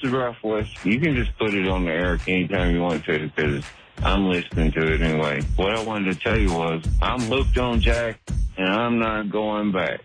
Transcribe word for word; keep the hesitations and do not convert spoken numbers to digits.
Mister Ruffles, you can just put it on the air anytime you want to because I'm listening to it anyway. What I wanted to tell you was I'm hooked on Jack, and I'm not going back.